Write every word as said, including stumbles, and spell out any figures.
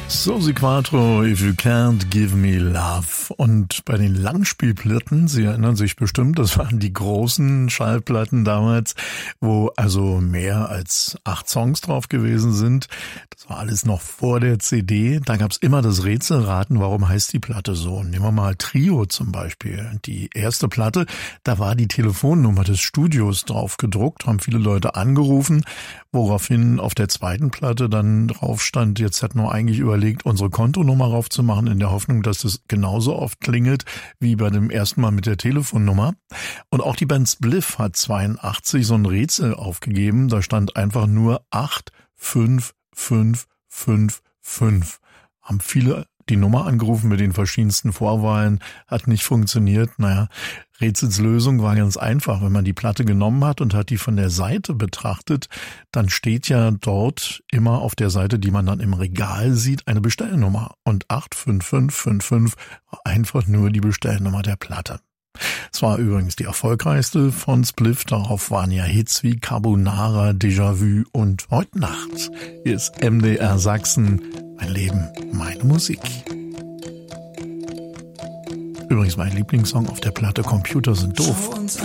Susi Quattro, If You Can't Give Me Love. Und bei den Langspielplatten, Sie erinnern sich bestimmt, das waren die großen Schallplatten damals, wo also mehr als acht Songs drauf gewesen sind. Das war alles noch vor der C D. Da gab's immer das Rätselraten, warum heißt die Platte so. Nehmen wir mal Trio zum Beispiel. Die erste Platte, da war die Telefonnummer des Studios drauf gedruckt, haben viele Leute angerufen, woraufhin auf der zweiten Platte dann drauf stand, jetzt hat nur eigentlich überlegt, unsere Kontonummer raufzumachen, in der Hoffnung, dass es genauso oft klingelt wie bei dem ersten Mal mit der Telefonnummer. Und auch die Band Spliff hat zweiundachtzig so ein Rätsel aufgegeben, da stand einfach nur acht fünf fünf fünf fünf. Haben viele die Nummer angerufen mit den verschiedensten Vorwahlen, hat nicht funktioniert. Naja, Rätsels Lösung war ganz einfach. Wenn man die Platte genommen hat und hat die von der Seite betrachtet, dann steht ja dort immer auf der Seite, die man dann im Regal sieht, eine Bestellnummer. Und acht fünf fünf fünf fünf war einfach nur die Bestellnummer der Platte. Es war übrigens die erfolgreichste von Spliff. Darauf waren ja Hits wie Carbonara, Déjà-vu und Heute Nacht. Hier ist M D R Sachsen. Mein Leben, meine Musik. Übrigens mein Lieblingssong auf der Platte Computer sind doof.